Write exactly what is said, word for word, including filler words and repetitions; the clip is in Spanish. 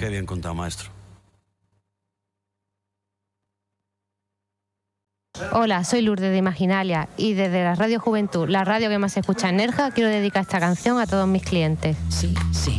Qué bien contado, maestro. Hola, soy Lourdes de Imaginalia y desde la Radio Juventud, la radio que más se escucha en Nerja, quiero dedicar esta canción a todos mis clientes. Sí, sí.